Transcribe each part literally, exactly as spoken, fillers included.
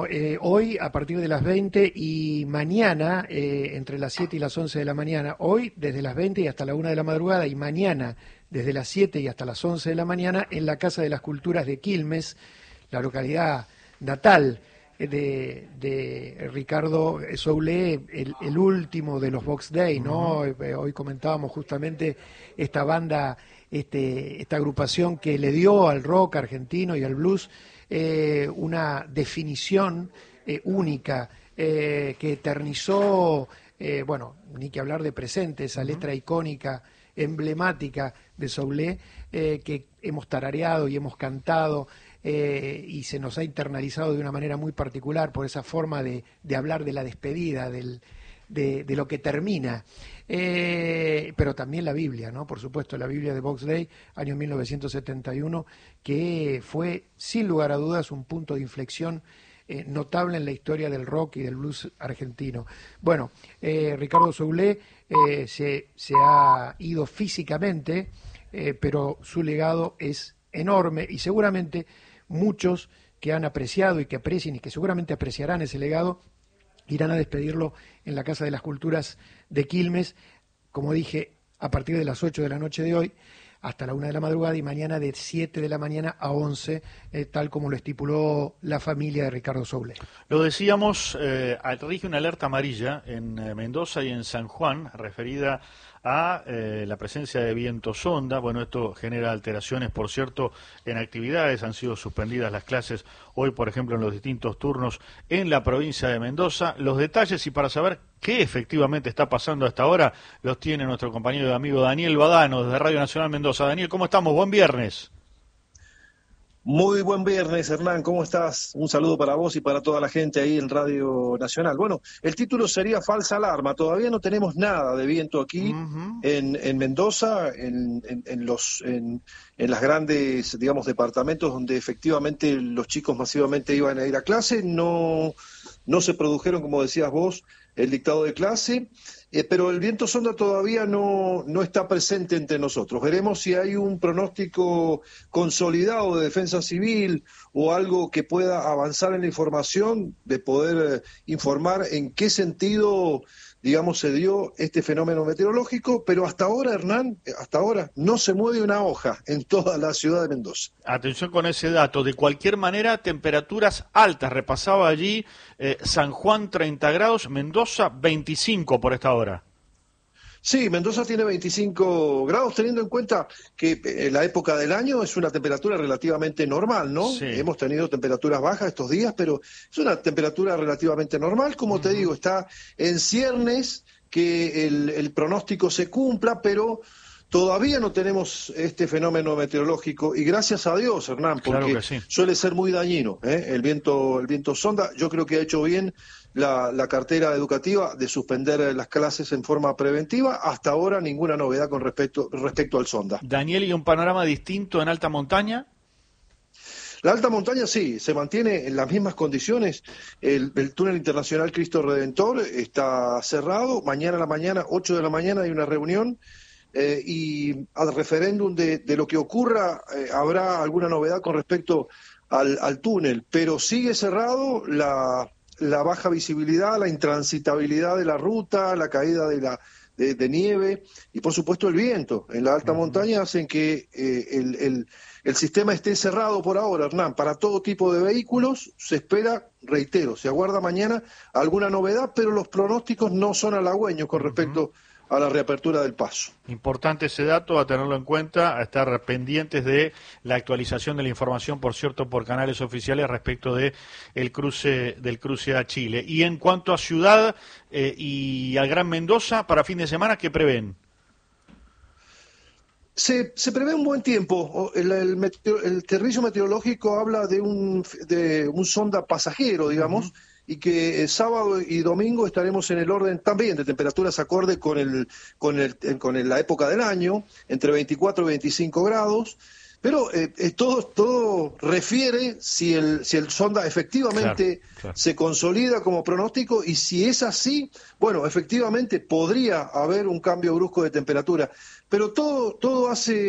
Bueno, eh, hoy a partir de las veinte y mañana, eh, entre las siete y las once de la mañana, hoy desde las veinte y hasta la una de la madrugada, y mañana desde las siete y hasta las once de la mañana, en la Casa de las Culturas de Quilmes, la localidad natal de, de Ricardo Soule, el, el último de los Box Day, ¿no? Uh-huh. Hoy comentábamos justamente esta banda, este, esta agrupación que le dio al rock argentino y al blues eh, una definición eh, única, eh, que eternizó, eh, bueno, ni que hablar de presente, esa uh-huh. letra icónica, emblemática de Soule, eh, que hemos tarareado y hemos cantado. Eh, y se nos ha internalizado de una manera muy particular por esa forma de, de hablar de la despedida, del, de, de lo que termina. Eh, pero también la Biblia, ¿no? Por supuesto, la Biblia de Box Day, año mil novecientos setenta y uno, que fue, sin lugar a dudas, un punto de inflexión eh, notable en la historia del rock y del blues argentino. Bueno, eh, Ricardo Soule eh, se, se ha ido físicamente, eh, pero su legado es enorme y seguramente muchos que han apreciado y que aprecien y que seguramente apreciarán ese legado irán a despedirlo en la Casa de las Culturas de Quilmes, como dije, a partir de las ocho de la noche de hoy hasta la una de la madrugada y mañana de siete de la mañana a once, eh, tal como lo estipuló la familia de Ricardo Soule. Lo decíamos, eh, rige una alerta amarilla en eh, Mendoza y en San Juan, referida a eh, la presencia de viento sonda. Bueno, esto genera alteraciones, por cierto, en actividades. Han sido suspendidas las clases hoy, por ejemplo, en los distintos turnos en la provincia de Mendoza. Los detalles y para saber qué efectivamente está pasando hasta ahora los tiene nuestro compañero y amigo Daniel Badano desde Radio Nacional Mendoza. Daniel, ¿cómo estamos? Buen viernes. Muy buen viernes, Hernán, ¿cómo estás? Un saludo para vos y para toda la gente ahí en Radio Nacional. Bueno, el título sería Falsa Alarma. Todavía no tenemos nada de viento aquí uh-huh. en, en Mendoza, en, en, en los en, en las grandes, digamos, departamentos donde efectivamente los chicos masivamente iban a ir a clase. No, no se produjeron, como decías vos, el dictado de clase, eh, pero el viento sonda todavía no, no está presente entre nosotros. Veremos si hay un pronóstico consolidado de defensa civil o algo que pueda avanzar en la información, de poder eh, informar en qué sentido, digamos, se dio este fenómeno meteorológico, pero hasta ahora, Hernán, hasta ahora no se mueve una hoja en toda la ciudad de Mendoza. Atención con ese dato. De cualquier manera, temperaturas altas. Repasaba allí eh, San Juan treinta grados, Mendoza veinticinco por esta hora. Sí, Mendoza tiene veinticinco grados, teniendo en cuenta que en la época del año es una temperatura relativamente normal, ¿no? Sí. Hemos tenido temperaturas bajas estos días, pero es una temperatura relativamente normal. Como uh-huh. te digo, está en ciernes que el, el pronóstico se cumpla, pero todavía no tenemos este fenómeno meteorológico y gracias a Dios, Hernán, porque claro sí. suele ser muy dañino, ¿eh? el viento, el viento sonda. Yo creo que ha hecho bien la, la cartera educativa de suspender las clases en forma preventiva. Hasta ahora ninguna novedad con respecto, respecto al sonda. Daniel, ¿y un panorama distinto en alta montaña? La alta montaña sí, se mantiene en las mismas condiciones. El, el túnel internacional Cristo Redentor está cerrado. Mañana a la mañana, ocho de la mañana, hay una reunión. Eh, y al referéndum de, de lo que ocurra, eh, habrá alguna novedad con respecto al, al túnel, pero sigue cerrado la, la baja visibilidad, la intransitabilidad de la ruta, la caída de la de, de nieve y por supuesto el viento en la alta uh-huh. montaña hacen que eh, el, el, el sistema esté cerrado por ahora, Hernán, para todo tipo de vehículos. Se espera, reitero, se aguarda mañana alguna novedad, pero los pronósticos no son halagüeños con respecto uh-huh. a la reapertura del paso. Importante ese dato, a tenerlo en cuenta, a estar pendientes de la actualización de la información, por cierto, por canales oficiales respecto de el cruce del cruce a Chile. Y en cuanto a ciudad eh, y al Gran Mendoza, para fin de semana, ¿qué prevén? Se, se prevé un buen tiempo. El, el, meteo, el servicio meteorológico habla de un, de un sonda pasajero, digamos, uh-huh. y que eh, sábado y domingo estaremos en el orden también de temperaturas acorde con el con el con el, la época del año, entre veinticuatro y veinticinco grados, pero eh, eh, todo todo refiere si el si el sonda efectivamente claro, claro. se consolida como pronóstico, y si es así, bueno, efectivamente podría haber un cambio brusco de temperatura, pero todo todo hace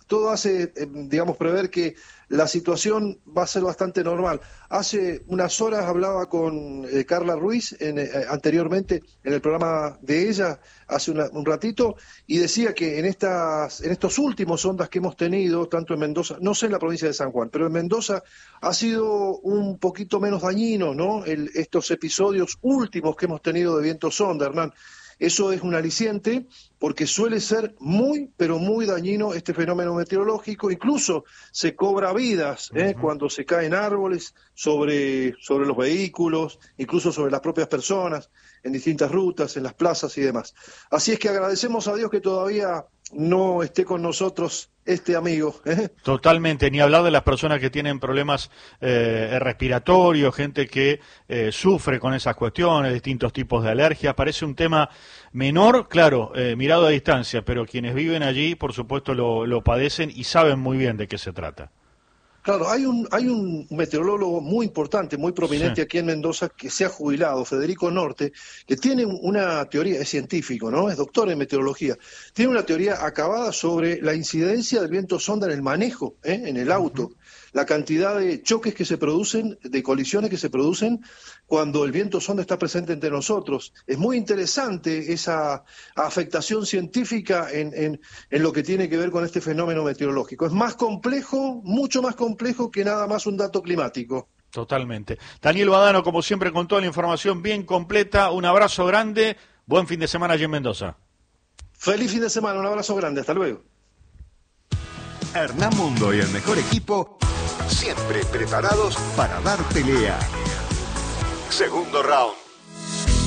todo hace, eh, digamos, prever que la situación va a ser bastante normal. Hace unas horas hablaba con eh, Carla Ruiz, en, eh, anteriormente en el programa de ella, hace una, un ratito, y decía que en estas en estos últimos ondas que hemos tenido, tanto en Mendoza, no sé en la provincia de San Juan, pero en Mendoza ha sido un poquito menos dañino, ¿no? El, estos episodios últimos que hemos tenido de viento sonda, Hernán. Eso es un aliciente porque suele ser muy, pero muy dañino este fenómeno meteorológico. Incluso se cobra vidas ¿eh? uh-huh. cuando se caen árboles sobre, sobre los vehículos, incluso sobre las propias personas, en distintas rutas, en las plazas y demás. Así es que agradecemos a Dios que todavía no esté con nosotros este amigo. ¿eh? Totalmente, ni hablar de las personas que tienen problemas eh, respiratorios, gente que eh, sufre con esas cuestiones, distintos tipos de alergias. Parece un tema menor, claro, eh, mirado a distancia, pero quienes viven allí, por supuesto, lo, lo padecen y saben muy bien de qué se trata. Claro, hay un hay un meteorólogo muy importante, muy prominente sí. aquí en Mendoza, que se ha jubilado, Federico Norte, que tiene una teoría, es científico, ¿no? Es doctor en meteorología. Tiene una teoría acabada sobre la incidencia del viento sonda en el manejo, ¿eh? en el auto, uh-huh. la cantidad de choques que se producen, de colisiones que se producen cuando el viento sonda está presente entre nosotros. Es muy interesante esa afectación científica en, en, en lo que tiene que ver con este fenómeno meteorológico. Es más complejo, mucho más complejo que nada más un dato climático. Totalmente. Daniel Badano, como siempre, con toda la información bien completa. Un abrazo grande. Buen fin de semana allí en Mendoza. Feliz fin de semana. Un abrazo grande. Hasta luego. Hernán Mundo y el mejor equipo, siempre preparados para dar pelea. Segundo round.